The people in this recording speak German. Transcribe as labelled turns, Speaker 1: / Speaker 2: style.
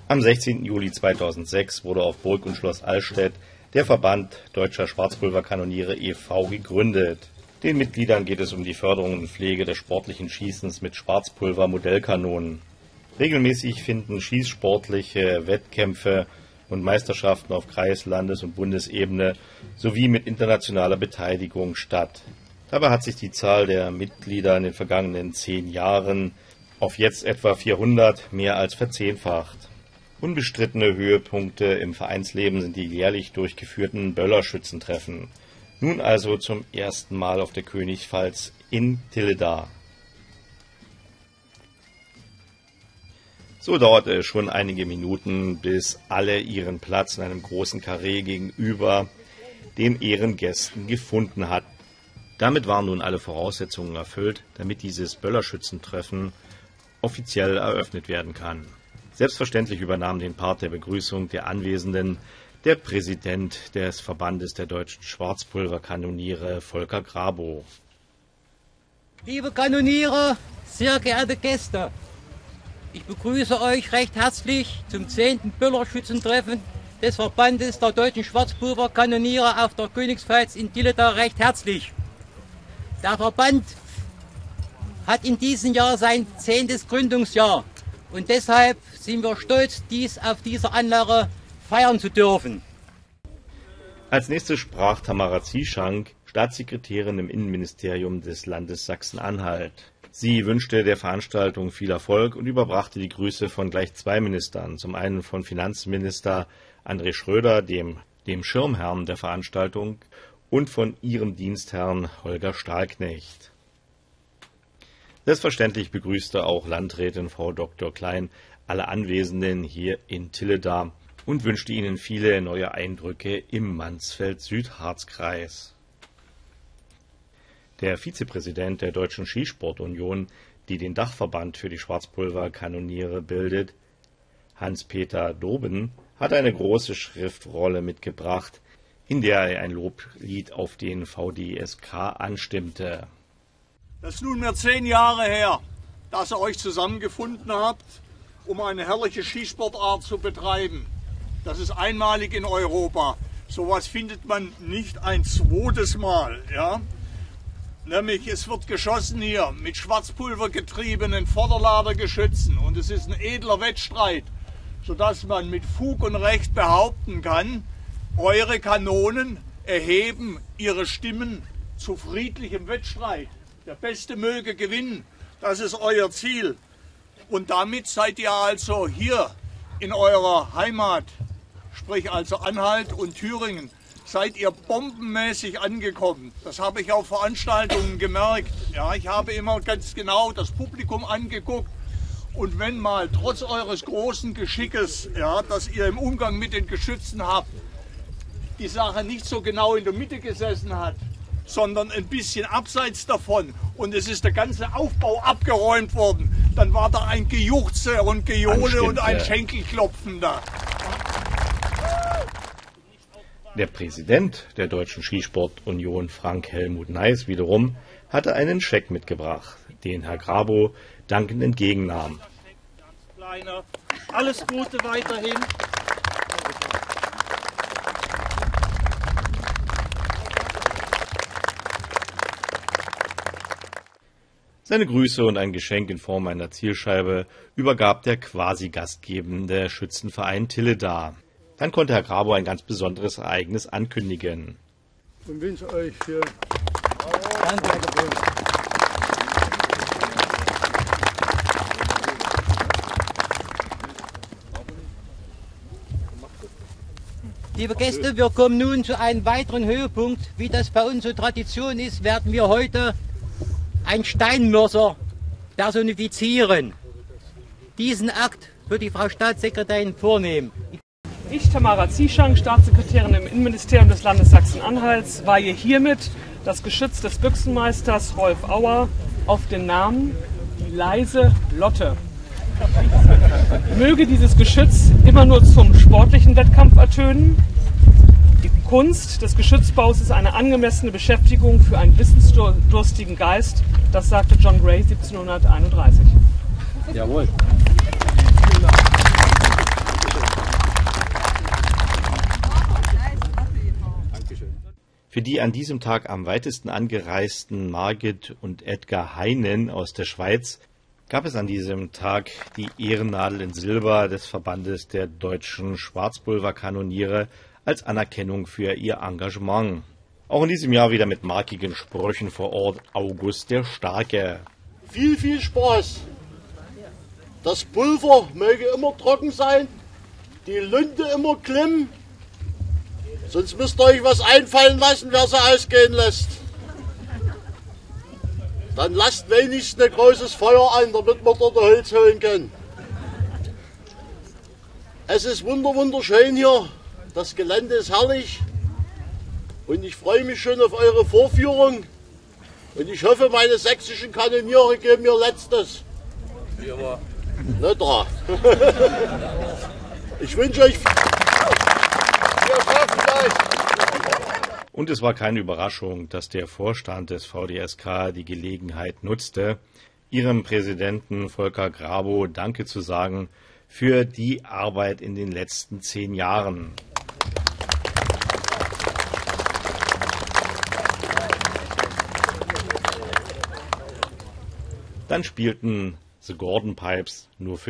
Speaker 1: Am 16. Juli 2006 wurde auf Burg und Schloss Allstedt der Verband Deutscher Schwarzpulverkanoniere e.V. gegründet. Den Mitgliedern geht es um die Förderung und Pflege des sportlichen Schießens mit Schwarzpulver-Modellkanonen. Regelmäßig finden schießsportliche Wettkämpfe und Meisterschaften auf Kreis-, Landes- und Bundesebene sowie mit internationaler Beteiligung statt. Dabei hat sich die Zahl der Mitglieder in den vergangenen 10 Jahren auf jetzt etwa 400 mehr als verzehnfacht. Unbestrittene Höhepunkte im Vereinsleben sind die jährlich durchgeführten Böllerschützentreffen. Nun also zum ersten Mal auf der Königspfalz in Tilleda. So dauerte es schon einige Minuten, bis alle ihren Platz in einem großen Karree gegenüber den Ehrengästen gefunden hatten. Damit waren nun alle Voraussetzungen erfüllt, damit dieses Böllerschützentreffen offiziell eröffnet werden kann. Selbstverständlich übernahm den Part der Begrüßung der Anwesenden der Präsident des Verbandes der deutschen Schwarzpulverkanoniere, Volker Grabow.
Speaker 2: Liebe Kanoniere, sehr geehrte Gäste, ich begrüße euch recht herzlich zum 10. Böllerschützentreffen des Verbandes der deutschen Schwarzpulverkanoniere auf der Königspfalz in Tilleda recht herzlich. Der Verband hat in diesem Jahr sein 10. Gründungsjahr und deshalb sind wir stolz, dies auf dieser Anlage feiern zu dürfen.
Speaker 1: Als nächstes sprach Tamara Zieschank, Staatssekretärin im Innenministerium des Landes Sachsen-Anhalt. Sie wünschte der Veranstaltung viel Erfolg und überbrachte die Grüße von gleich 2 Ministern. Zum einen von Finanzminister André Schröder, dem Schirmherrn der Veranstaltung, und von ihrem Dienstherrn Holger Stahlknecht. Selbstverständlich begrüßte auch Landrätin Frau Dr. Klein alle Anwesenden hier in Tilleda und wünschte ihnen viele neue Eindrücke im Mansfeld-Südharz-Kreis. Der Vizepräsident der Deutschen Skisportunion, die den Dachverband für die Schwarzpulverkanoniere bildet, Hans-Peter Doben, hat eine große Schriftrolle mitgebracht, in der er ein Loblied auf den VDSK anstimmte.
Speaker 3: Das ist nunmehr 10 Jahre her, dass ihr euch zusammengefunden habt, um eine herrliche Skisportart zu betreiben. Das ist einmalig in Europa. Sowas findet man nicht ein zweites Mal. Ja? Nämlich es wird geschossen hier mit Schwarzpulver getriebenen Vorderladergeschützen und es ist ein edler Wettstreit, sodass man mit Fug und Recht behaupten kann, eure Kanonen erheben ihre Stimmen zu friedlichem Wettstreit. Der Beste möge gewinnen, das ist euer Ziel. Und damit seid ihr also hier in eurer Heimat, sprich also Anhalt und Thüringen, seid ihr bombenmäßig angekommen. Das habe ich auf Veranstaltungen gemerkt. Ja, ich habe immer ganz genau das Publikum angeguckt. Und wenn mal trotz eures großen Geschickes, ja, das ihr im Umgang mit den Geschützen habt, die Sache nicht so genau in der Mitte gesessen hat, sondern ein bisschen abseits davon und es ist der ganze Aufbau abgeräumt worden, dann war da ein Gejuchze und Gejohle und ein Schenkelklopfen da.
Speaker 1: Der Präsident der Deutschen Skisportunion, Frank Helmut Neis, wiederum hatte einen Scheck mitgebracht, den Herr Grabow dankend entgegennahm.
Speaker 3: Alles Gute weiterhin.
Speaker 1: Seine Grüße und ein Geschenk in Form einer Zielscheibe übergab der quasi gastgebende Schützenverein Tilleda. Dann konnte Herr Grabow ein ganz besonderes Ereignis ankündigen.
Speaker 4: Und wünsche euch für
Speaker 2: Liebe Gäste, wir kommen nun zu einem weiteren Höhepunkt. Wie das bei uns so Tradition ist, werden wir heute einen Steinmörser personifizieren. Diesen Akt wird die Frau Staatssekretärin vornehmen.
Speaker 5: Ich, Tamara Zieschank, Staatssekretärin im Innenministerium des Landes Sachsen-Anhalts, weihe hiermit das Geschütz des Büchsenmeisters Rolf Auer auf den Namen Die leise Lotte. Möge dieses Geschütz immer nur zum sportlichen Wettkampf ertönen. Die Kunst des Geschützbaus ist eine angemessene Beschäftigung für einen wissensdurstigen Geist, das sagte John Gray 1731.
Speaker 4: Jawohl.
Speaker 1: Für die an diesem Tag am weitesten angereisten Margit und Edgar Heinen aus der Schweiz gab es an diesem Tag die Ehrennadel in Silber des Verbandes der deutschen Schwarzpulverkanoniere als Anerkennung für ihr Engagement. Auch in diesem Jahr wieder mit markigen Sprüchen vor Ort August der Starke.
Speaker 6: Viel Spaß! Das Pulver möge immer trocken sein, die Lunte immer klimmen, sonst müsst ihr euch was einfallen lassen, wer sie ausgehen lässt. Dann lasst wenigstens ein großes Feuer an, damit wir dort Holz holen können. Es ist wunderschön hier, das Gelände ist herrlich und ich freue mich schon auf eure Vorführung und ich hoffe, meine sächsischen Kanoniere geben mir Letztes. Nicht da. Ich wünsche euch viel Erfolg.
Speaker 1: Und es war keine Überraschung, dass der Vorstand des VDSK die Gelegenheit nutzte, ihrem Präsidenten Volker Grabow Danke zu sagen für die Arbeit in den letzten 10 Jahren. Dann spielten The Gordon Pipes nur für